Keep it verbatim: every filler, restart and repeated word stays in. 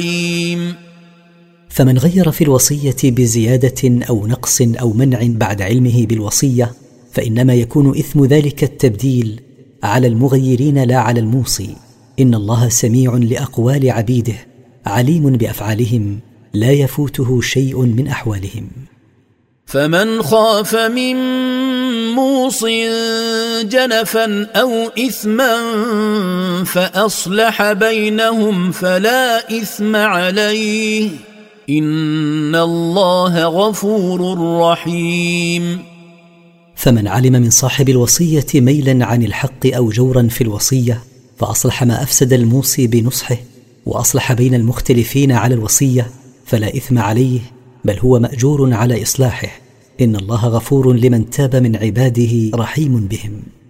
فمن غير في الوصية بزيادة أو نقص أو منع بعد علمه بالوصية فإنما يكون إثم ذلك التبديل على المغيرين لا على الموصي. إن الله سميع لأقوال عبيده عليم بأفعالهم لا يفوته شيء من أحوالهم. فمن خاف من موص جنفا أو إثما فأصلح بينهم فلا إثم عليه إن الله غفور رحيم. فمن علم من صاحب الوصية ميلا عن الحق أو جورا في الوصية فأصلح ما أفسد الموصي بنصحه وأصلح بين المختلفين على الوصية فلا إثم عليه بل هو مأجور على إصلاحه. إن الله غفور لمن تاب من عباده رحيم بهم.